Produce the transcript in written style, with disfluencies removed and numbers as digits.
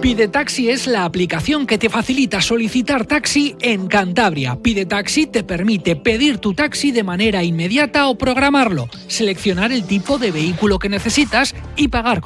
Pide Taxi es la aplicación que te facilita solicitar taxi en Cantabria. Pide Taxi te permite pedir tu taxi de manera inmediata o programarlo, seleccionar el tipo de vehículo que necesitas y pagar con